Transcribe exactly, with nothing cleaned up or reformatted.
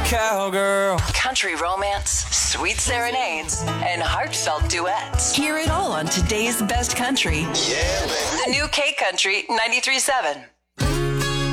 cowgirl. Country romance, sweet serenades, and heartfelt duets. Hear it all on today's best country. Yeah, baby. The new K Country ninety-three point seven.